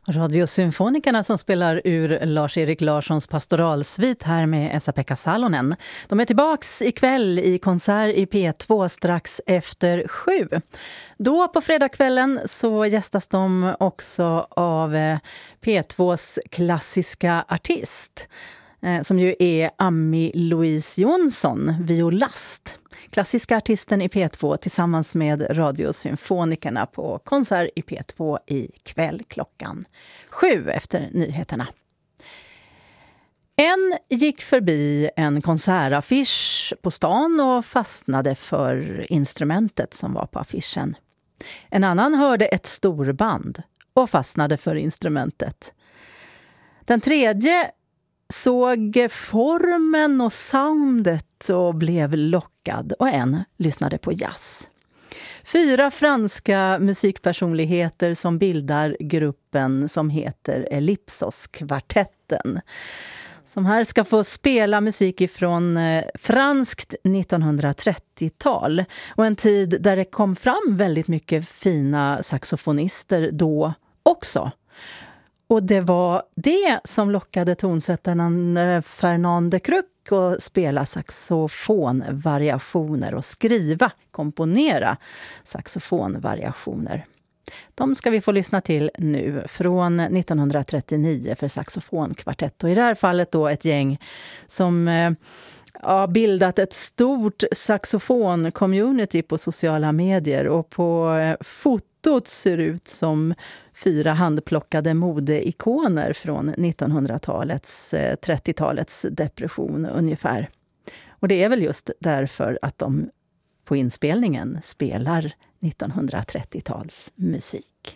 Radiosymfonikerna som spelar ur Lars-Erik Larssons pastoralsvit här med Esa-Pekka Salonen. De är tillbaks ikväll i konsert i P2 strax efter 7. Då på fredagskvällen så gästas de också av P2s klassiska artist som ju är Ami Louise Jonsson, violast. Klassiska artisten i P2 tillsammans med Radiosymfonikerna på konsert i P2 i kväll klockan 7 efter nyheterna. En gick förbi en konsertaffisch på stan och fastnade för instrumentet som var på affischen. En annan hörde ett storband och fastnade för instrumentet. Den tredje såg formen och soundet och blev lockad, och en lyssnade på jazz. 4 franska musikpersonligheter som bildar gruppen som heter Ellipsos-kvartetten. Som här ska få spela musik ifrån franskt 1930-tal och en tid där det kom fram väldigt mycket fina saxofonister då också. Och det var det som lockade tonsättaren Fernand de Kruck att spela saxofonvariationer och komponera saxofonvariationer. De ska vi få lyssna till nu från 1939 för saxofonkvartett. Och i det här fallet då ett gäng som har bildat ett stort saxofon-community på sociala medier, och på fotot ser ut som 4 handplockade modeikoner från 1900-talets, 30-talets depression ungefär. Och det är väl just därför att de på inspelningen spelar 1930-tals musik.